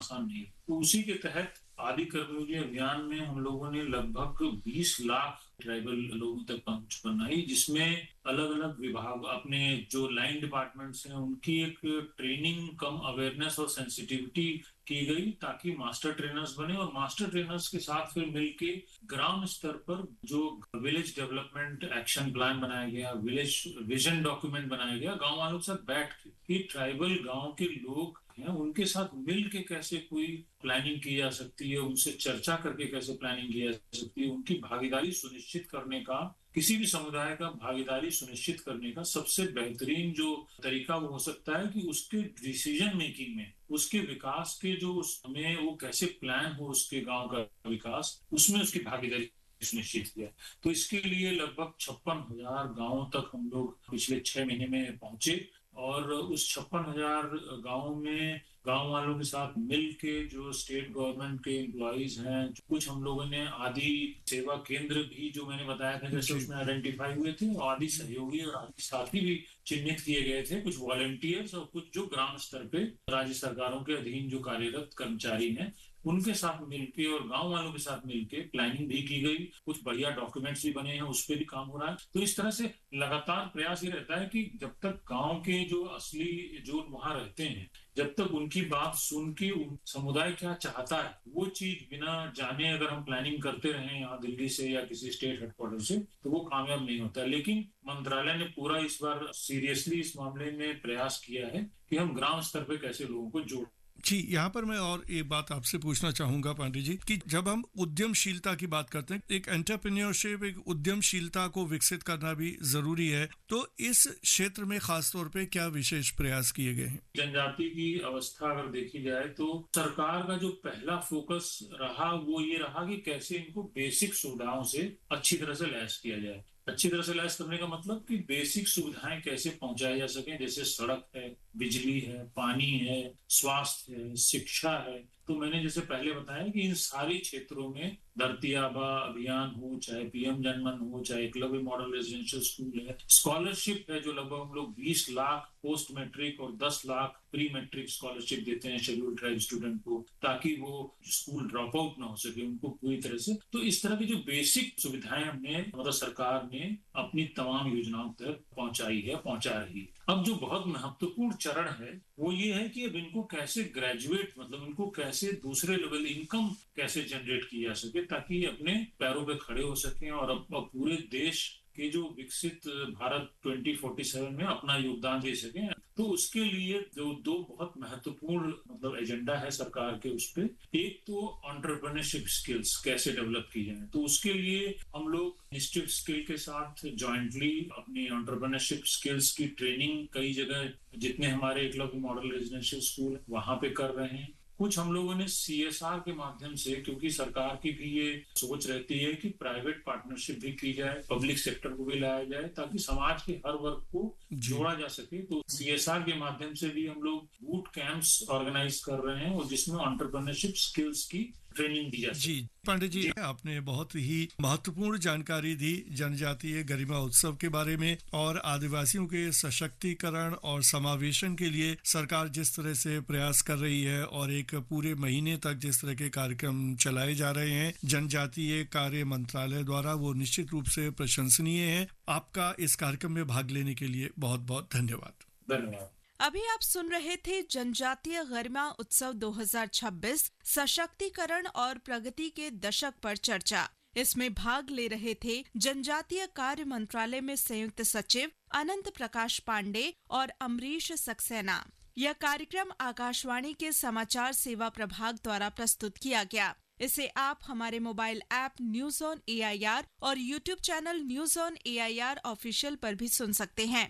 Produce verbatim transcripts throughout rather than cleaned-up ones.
आसान नहीं। तो उसी के तहत आदि कर्मयोगी अभियान में हम लोगों ने लगभग बीस लाख ट्राइबल लोगों तक पहुंच बनाई, जिसमें अलग अलग विभाग अपने जो लाइन डिपार्टमेंट्स हैं उनकी एक ट्रेनिंग कम अवेयरनेस और सेंसिटिविटी की गई, ताकि मास्टर ट्रेनर्स बने और मास्टर ट्रेनर्स के साथ फिर मिलके ग्राम स्तर पर जो विलेज डेवलपमेंट एक्शन प्लान बनाया गया, विलेज विजन डॉक्यूमेंट बनाया गया, गांव वालों के साथ बैठ के कि ट्राइबल गांव के लोग हैं उनके साथ मिल के कैसे कोई प्लानिंग की जा सकती है, उनसे चर्चा करके कैसे प्लानिंग की जा सकती है, उनकी भागीदारी सुनिश्चित करने का, किसी भी समुदाय का भागीदारी सुनिश्चित करने का सबसे बेहतरीन जो तरीका वो हो सकता है कि उसके डिसीजन मेकिंग में, उसके विकास के जो उसमें वो कैसे प्लान हो उसके गांव का विकास, उसमें उसकी भागीदारी सुनिश्चित किया। तो इसके लिए लगभग छप्पन हजार गाँवों तक हम लोग पिछले छह महीने में पहुंचे और उस छप्पन हजार गाँवों में गांव वालों के साथ मिल के जो स्टेट गवर्नमेंट के एम्प्लॉइज हैं, कुछ हम लोगों ने आदि सेवा केंद्र भी जो मैंने बताया था जैसे उसमें आइडेंटिफाई हुए थे, आदि सहयोगी और आदि साथी भी चिन्हित किए गए थे, कुछ वॉलंटियर्स और कुछ जो ग्राम स्तर पे राज्य सरकारों के अधीन जो कार्यरत कर्मचारी हैं उनके साथ मिलके और गांव वालों के साथ मिलके प्लानिंग भी की गई, कुछ बढ़िया डॉक्यूमेंट्स भी बने हैं, उस पर भी काम हो रहा है। तो इस तरह से लगातार प्रयास ये रहता है कि जब तक गांव के जो असली जो वहां रहते हैं, जब तक उनकी बात सुन के समुदाय क्या चाहता है वो चीज बिना जाने अगर हम प्लानिंग करते रहे यहाँ दिल्ली से या किसी स्टेट हेडक्वार्टर से, तो वो कामयाब नहीं होता। लेकिन मंत्रालय ने पूरा इस बार सीरियसली इस मामले में प्रयास किया है कि हम ग्राम स्तर पे कैसे लोगों को जोड़। जी, यहाँ पर मैं और एक बात आपसे पूछना चाहूंगा पांडे जी कि जब हम उद्यमशीलता की बात करते हैं, एक एंटरप्रेन्योरशिप, एक उद्यमशीलता को विकसित करना भी जरूरी है, तो इस क्षेत्र में खास तौर पे क्या विशेष प्रयास किए गए हैं? जनजाति की अवस्था अगर देखी जाए तो सरकार का जो पहला फोकस रहा वो ये रहा कि कैसे इनको बेसिक सुविधाओं से अच्छी तरह से लैस किया जाए। अच्छी तरह से लैस करने का मतलब कि बेसिक सुविधाएं कैसे पहुंचाई जा सके, जैसे सड़क है, बिजली है, पानी है, स्वास्थ्य है, शिक्षा है। तो मैंने जैसे पहले बताया कि इन सारी क्षेत्रों में धरती आबा अभियान हो, चाहे पीएम जनमन हो, चाहे एकलव्य मॉडल रेजिडेंशियल स्कूल है, स्कॉलरशिप है जो लगभग हम लोग बीस लाख पोस्ट मैट्रिक और दस लाख प्री मैट्रिक स्कॉलरशिप देते हैं शेड्यूल ट्राइब स्टूडेंट को, ताकि वो स्कूल ड्रॉप आउट ना हो सके उनको पूरी तरह से। तो इस तरह की जो बेसिक सुविधाएं हमने मतलब सरकार ने अपनी तमाम योजनाओं तक पहुंचाई है, पहुंचा रही है। अब जो बहुत महत्वपूर्ण चरण है वो ये है कि अब इनको कैसे ग्रेजुएट मतलब इनको कैसे दूसरे लेवल इनकम कैसे जनरेट की जा सके, ताकि अपने पैरों पे खड़े हो सकें और अब पूरे देश के जो विकसित भारत दो हज़ार सैंतालीस में अपना योगदान दे सकें। तो उसके लिए जो दो बहुत महत्वपूर्ण मतलब एजेंडा है सरकार के, उस पे एक तो एंटरप्रेन्योरशिप स्किल्स कैसे डेवलप की जाए, तो उसके लिए हम लोग इंस्टीट्यूट स्किल के साथ जॉइंटली अपनी एंटरप्रेन्योरशिप स्किल्स की ट्रेनिंग कई जगह जितने हमारे एकलव्य मॉडल रेजिडेंशियल स्कूल है वहां पे कर रहे हैं। कुछ हम लोगों ने सीएसआर के माध्यम से, क्योंकि सरकार की भी ये सोच रहती है कि प्राइवेट पार्टनरशिप भी की जाए, पब्लिक सेक्टर को भी लाया जाए ताकि समाज के हर वर्ग को जोड़ा जा सके। तो सीएसआर के माध्यम से भी हम लोग बूट कैंप्स ऑर्गेनाइज कर रहे हैं और जिसमें एंटरप्रेन्योरशिप स्किल्स की ट्रेनिंग दी जाती है। जी पांडे जी, आपने बहुत ही महत्वपूर्ण जानकारी दी जनजातीय गरिमा उत्सव के बारे में और आदिवासियों के सशक्तिकरण और समावेशन के लिए सरकार जिस तरह से प्रयास कर रही है और एक पूरे महीने तक जिस तरह के कार्यक्रम चलाए जा रहे हैं जनजातीय कार्य मंत्रालय द्वारा, वो निश्चित रूप से प्रशंसनीय है। आपका इस कार्यक्रम में भाग लेने के लिए बहुत बहुत धन्यवाद। धन्यवाद। अभी आप सुन रहे थे जनजातीय गरिमा उत्सव दो हज़ार छब्बीस सशक्तिकरण और प्रगति के दशक पर चर्चा। इसमें भाग ले रहे थे जनजातीय कार्य मंत्रालय में संयुक्त सचिव अनंत प्रकाश पांडे और अमरीश सक्सेना। यह कार्यक्रम आकाशवाणी के समाचार सेवा प्रभाग द्वारा प्रस्तुत किया गया। इसे आप हमारे mobile app news on A I R और YouTube channel news on A I R official पर भी सुन सकते हैं।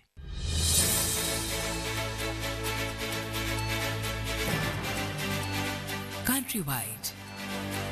Countrywide